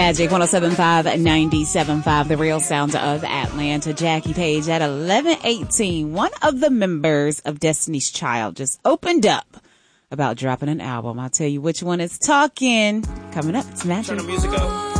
Magic 107.5 and 97.5, the real sound of Atlanta. Jackie Page at 11:18. One of the members of Destiny's Child just opened up about dropping an album. I'll tell you which one is talking. Coming up, it's Magic. Turn the music up.